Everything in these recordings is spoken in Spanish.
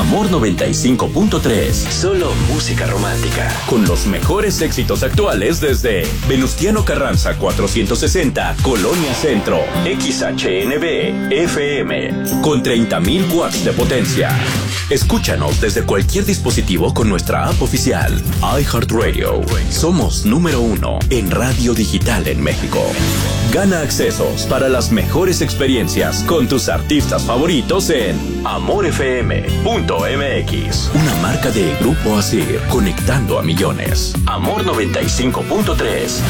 Amor 95.3. Solo música romántica. Con los mejores éxitos actuales desde Venustiano Carranza 460, Colonia Centro, XHNB FM, con 30.000 watts de potencia. Escúchanos desde cualquier dispositivo con nuestra app oficial, iHeartRadio. Somos número 1 en radio digital en México. Gana accesos para las mejores experiencias con tus artistas favoritos en amorfm.mx. Una marca de Grupo Asir, conectando a millones. Amor 95.3.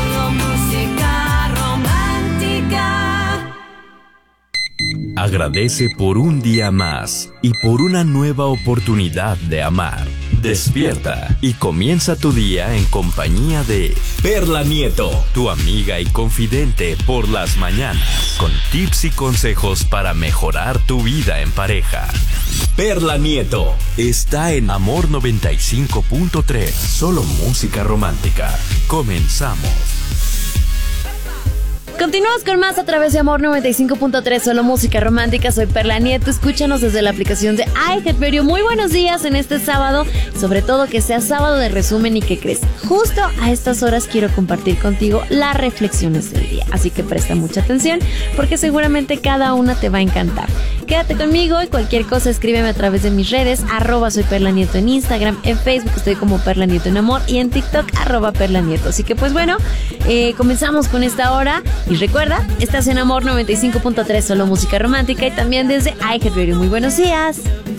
Agradece por un día más y por una nueva oportunidad de amar. Despierta y comienza tu día en compañía de Perla Nieto, tu amiga y confidente por las mañanas, con tips y consejos para mejorar tu vida en pareja. Perla Nieto está en Amor 95.3, solo música romántica. Comenzamos. Continuamos con más a través de Amor 95.3, solo música romántica. Soy Perla Nieto, escúchanos desde la aplicación de iHeartRadio. Muy buenos días en este sábado, sobre todo que sea sábado de resumen y que crees. Justo a estas horas quiero compartir contigo las reflexiones del día, así que presta mucha atención porque seguramente cada una te va a encantar. Quédate conmigo y cualquier cosa escríbeme a través de mis redes, @soy Perla Nieto en Instagram, en Facebook estoy como Perla Nieto en Amor y en TikTok @Perla Nieto. Así que pues bueno, comenzamos con esta hora. Y recuerda, estás en Amor 95.3, solo música romántica y también desde iHeartRadio. Muy buenos días.